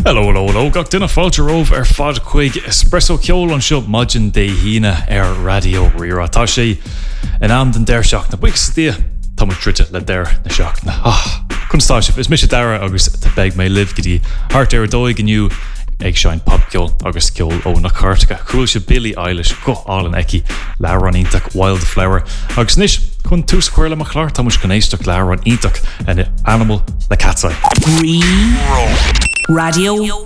Hello, gach duna fáilte rómh fad chuig espresso ceol an seo maidin dé híine radio rira. Tá sé in am den déir seach na buic tí tá mu trite le déir na seach na. Chuntáisih is mis sé dara agus tá beag mé liv gotí hart ar dóig gniu ag sein popceol agus ceol ó na cartacha. Chúil se Billie Eilish go álan eici leabhar an ítach Wildflower. Agus níos chun tús cuairla a chláir tá mus gnéisteach leabhar an ítach and Animal le Cat's Eye. Radio